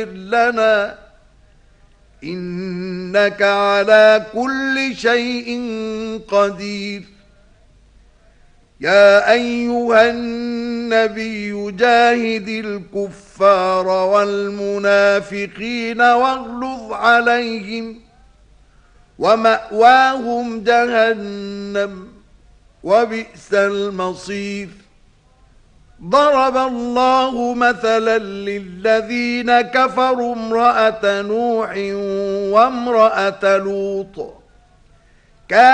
لنا إنك على كل شيء قدير. يا أيها النبي جاهد الكفار والمنافقين واغلظ عليهم ومأواهم جهنم وبئس المصير. ضرب الله مثلا للذين كفروا امرأة نوح وامرأة لوط